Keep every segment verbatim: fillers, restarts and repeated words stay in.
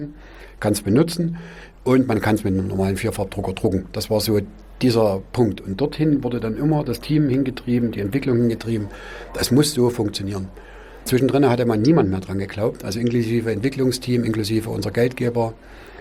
kann es benutzen und man kann es mit einem normalen Vierfarbdrucker drucken. Das war so dieser Punkt. Und dorthin wurde dann immer das Team hingetrieben, die Entwicklung hingetrieben. Das muss so funktionieren. Zwischendrin hatte man niemand mehr dran geglaubt, also inklusive Entwicklungsteam, inklusive unser Geldgeber.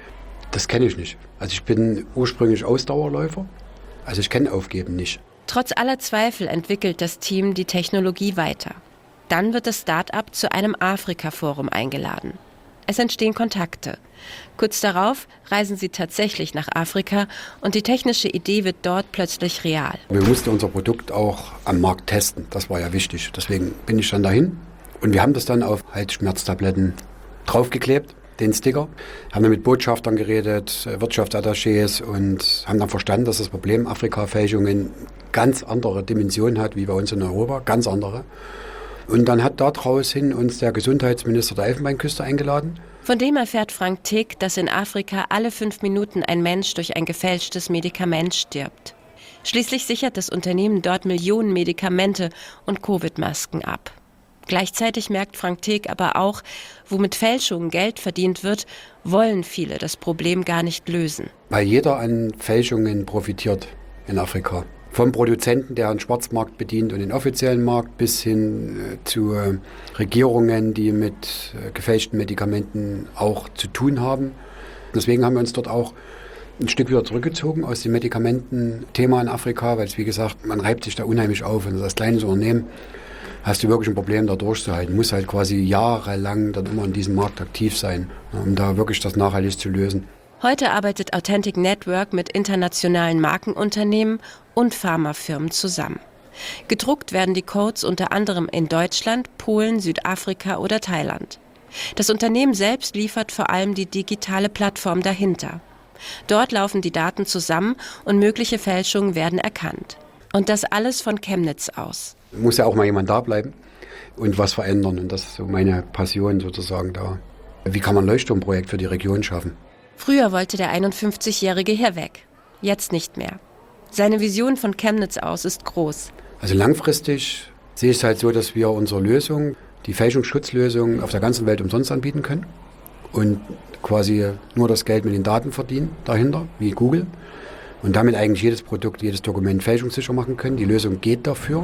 Das kenne ich nicht. Also ich bin ursprünglich Ausdauerläufer, also ich kenne Aufgeben nicht. Trotz aller Zweifel entwickelt das Team die Technologie weiter. Dann wird das Start-up zu einem Afrika-Forum eingeladen. Es entstehen Kontakte. Kurz darauf reisen sie tatsächlich nach Afrika und die technische Idee wird dort plötzlich real. Wir mussten unser Produkt auch am Markt testen, das war ja wichtig. Deswegen bin ich dann dahin und wir haben das dann auf Halsschmerztabletten draufgeklebt, den Sticker. Haben dann mit Botschaftern geredet, Wirtschaftsattachés und haben dann verstanden, dass das Problem Afrika-Fälschungen ganz andere Dimensionen hat, wie bei uns in Europa, ganz andere. Und dann hat daraus hin uns der Gesundheitsminister der Elfenbeinküste eingeladen. Von dem erfährt Frank Tick, dass in Afrika alle fünf Minuten ein Mensch durch ein gefälschtes Medikament stirbt. Schließlich sichert das Unternehmen dort Millionen Medikamente und Covid-Masken ab. Gleichzeitig merkt Frank Tick aber auch, wo mit Fälschungen Geld verdient wird, wollen viele das Problem gar nicht lösen. Weil jeder an Fälschungen profitiert in Afrika. Vom Produzenten, der einen Schwarzmarkt bedient und den offiziellen Markt, bis hin äh, zu äh, Regierungen, die mit äh, gefälschten Medikamenten auch zu tun haben. Deswegen haben wir uns dort auch ein Stück wieder zurückgezogen aus dem Medikamententhema in Afrika, weil es, wie gesagt, man reibt sich da unheimlich auf. Und als kleines Unternehmen hast du wirklich ein Problem, da durchzuhalten. Du musst halt quasi jahrelang dann immer in diesem Markt aktiv sein, um da wirklich das nachhaltig zu lösen. Heute arbeitet Authentic Network mit internationalen Markenunternehmen und Pharmafirmen zusammen. Gedruckt werden die Codes unter anderem in Deutschland, Polen, Südafrika oder Thailand. Das Unternehmen selbst liefert vor allem die digitale Plattform dahinter. Dort laufen die Daten zusammen und mögliche Fälschungen werden erkannt. Und das alles von Chemnitz aus. Muss ja auch mal jemand da bleiben und was verändern. Und das ist so meine Passion sozusagen da. Wie kann man ein Leuchtturmprojekt für die Region schaffen? Früher wollte der einundfünfzigjährige hier weg, jetzt nicht mehr. Seine Vision von Chemnitz aus ist groß. Also langfristig sehe ich es halt so, dass wir unsere Lösung, die Fälschungsschutzlösung auf der ganzen Welt umsonst anbieten können und quasi nur das Geld mit den Daten verdienen dahinter, wie Google. Und damit eigentlich jedes Produkt, jedes Dokument fälschungssicher machen können. Die Lösung geht dafür.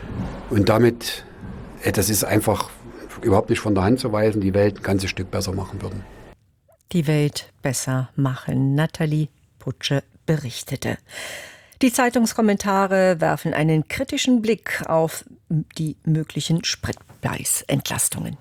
Und damit, das ist einfach überhaupt nicht von der Hand zu weisen, die Welt ein ganzes Stück besser machen würden. Die Welt besser machen. Nathalie Putsche berichtete. Die Zeitungskommentare werfen einen kritischen Blick auf die möglichen Spritpreisentlastungen.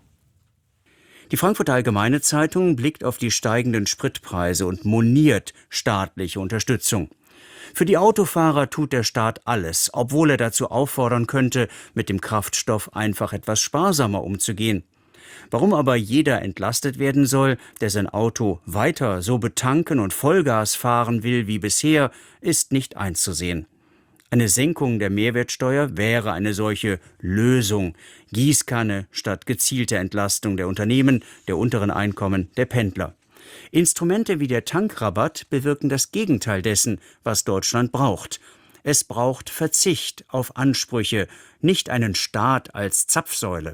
Die Frankfurter Allgemeine Zeitung blickt auf die steigenden Spritpreise und moniert staatliche Unterstützung. Für die Autofahrer tut der Staat alles, obwohl er dazu auffordern könnte, mit dem Kraftstoff einfach etwas sparsamer umzugehen. Warum aber jeder entlastet werden soll, der sein Auto weiter so betanken und Vollgas fahren will wie bisher, ist nicht einzusehen. Eine Senkung der Mehrwertsteuer wäre eine solche Lösung. Gießkanne statt gezielte Entlastung der Unternehmen, der unteren Einkommen, der Pendler. Instrumente wie der Tankrabatt bewirken das Gegenteil dessen, was Deutschland braucht. Es braucht Verzicht auf Ansprüche, nicht einen Staat als Zapfsäule.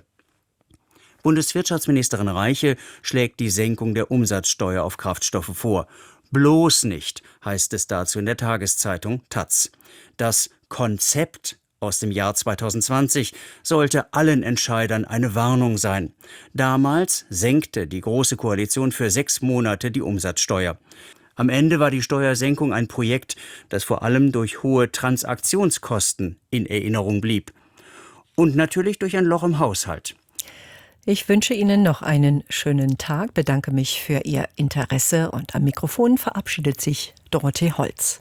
Bundeswirtschaftsministerin Reiche schlägt die Senkung der Umsatzsteuer auf Kraftstoffe vor. Bloß nicht, heißt es dazu in der Tageszeitung Taz. Das Konzept aus dem Jahr zweitausendzwanzig sollte allen Entscheidern eine Warnung sein. Damals senkte die Große Koalition für sechs Monate die Umsatzsteuer. Am Ende war die Steuersenkung ein Projekt, das vor allem durch hohe Transaktionskosten in Erinnerung blieb. Und natürlich durch ein Loch im Haushalt. Ich wünsche Ihnen noch einen schönen Tag, bedanke mich für Ihr Interesse und am Mikrofon verabschiedet sich Dorothee Holz.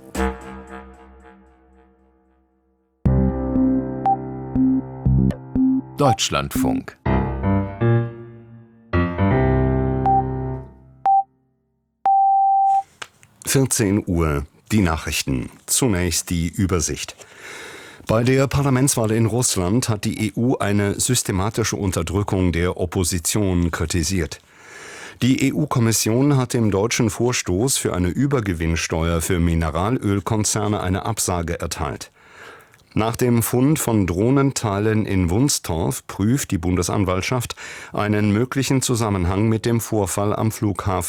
Deutschlandfunk. vierzehn Uhr, die Nachrichten. Zunächst die Übersicht. Bei der Parlamentswahl in Russland hat die E U eine systematische Unterdrückung der Opposition kritisiert. Die E U-Kommission hat dem deutschen Vorstoß für eine Übergewinnsteuer für Mineralölkonzerne eine Absage erteilt. Nach dem Fund von Drohnenteilen in Wunstorf prüft die Bundesanwaltschaft einen möglichen Zusammenhang mit dem Vorfall am Flughafen